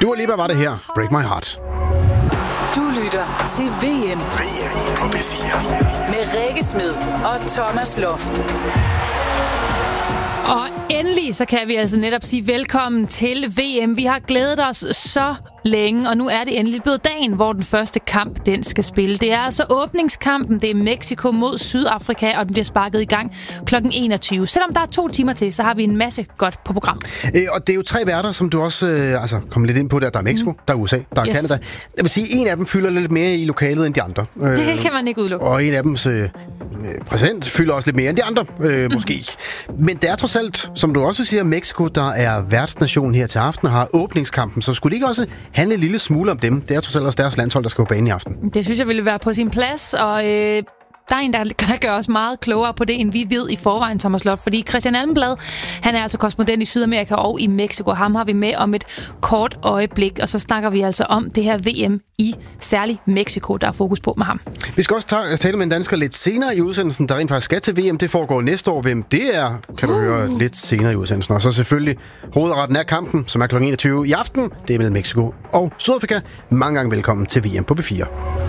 Dua Lipa var det her. Break My Heart. Du lytter til VM. VM på P4. Med Rikke Smed og Thomas Loft. Og endelig så kan vi altså netop sige velkommen til VM. Vi har glædet os så længe, og nu er det endelig blevet dagen, hvor den første kamp, den skal spille. Det er altså åbningskampen. Det er Mexico mod Sydafrika, og den bliver sparket i gang kl. 21. Selvom der er 2 timer til, så har vi en masse godt på program. Og det er jo 3 værter, som du også kom lidt ind på der. Der er Mexico, der er USA, der er Canada. Jeg vil sige, en af dem fylder lidt mere i lokalet end de andre. Det kan man ikke udelukke. Og en af dems præsident fylder også lidt mere end de andre, måske. Men det er trods alt, som du også siger, Mexico, der er værtsnation her til aften og har åbningskampen. Så skulle det ikke også handle en lille smule om dem? Det er trods alt også deres landshold, der skal på banen i aften. Det synes jeg ville være på sin plads, og der er en, der kan gøre os meget klogere på det, end vi ved i forvejen, Thomas Loft. Fordi Christian Almenblad, han er altså korrespondent i Sydamerika og i Mexico. Ham har vi med om et kort øjeblik, og så snakker vi altså om det her VM i særligt Mexico, der er fokus på med ham. Vi skal også tale med en dansker lidt senere i udsendelsen, der rent faktisk skal til VM. Det foregår næste år. Hvem det er, kan du høre lidt senere i udsendelsen. Og så selvfølgelig hovedretten af kampen, som er kl. 21 i aften. Det er mellem Mexico og Sydafrika. Mange gange velkommen til VM på P4.